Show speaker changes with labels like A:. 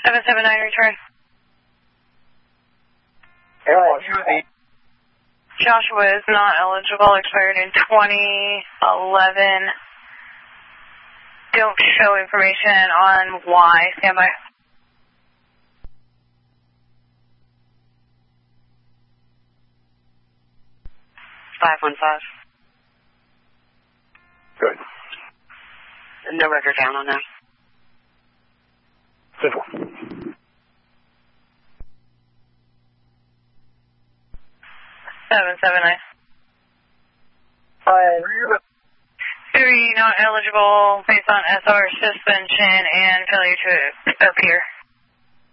A: 779, return. Joshua is not eligible, expired in 2011. Don't show information on why. Stand by.
B: Good.
C: No record down on that.
B: Simple.
A: 779.
B: Fine.
A: 3 not eligible based on SR suspension and failure to appear.